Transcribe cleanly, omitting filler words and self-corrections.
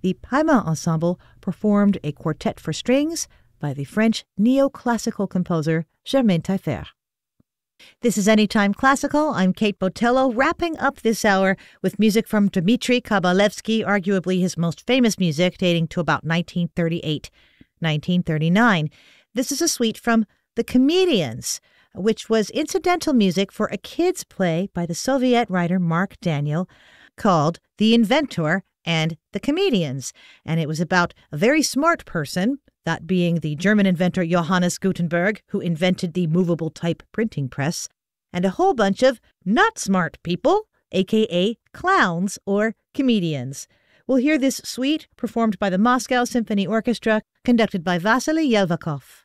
the Paimon Ensemble performed a quartet for strings by the French neoclassical composer Germain Taillefer. This is Anytime Classical. I'm Kate Botello, wrapping up this hour with music from Dmitri Kabalevsky, arguably his most famous music, dating to about 1938-1939. This is a suite from The Comedians, which was incidental music for a kids' play by the Soviet writer Mark Daniel called The Inventor and the Comedians. And it was about a very smart person, that being the German inventor Johannes Gutenberg, who invented the movable type printing press, and a whole bunch of not smart people, a.k.a. clowns or comedians. We'll hear this suite performed by the Moscow Symphony Orchestra, conducted by Vasily Yelvakov.